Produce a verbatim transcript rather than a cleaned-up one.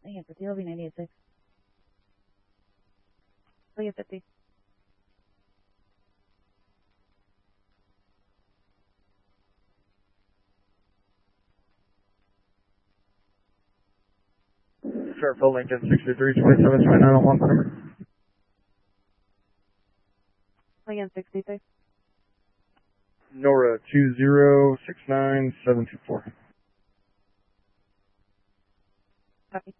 Lincoln fifty, L V ninety-eight six. Lincoln fifty. Fairfield Lincoln sixty-three twenty-seven twenty-nine on one number. Lincoln sixty-six. Nora two zero six nine seven two four. Copy.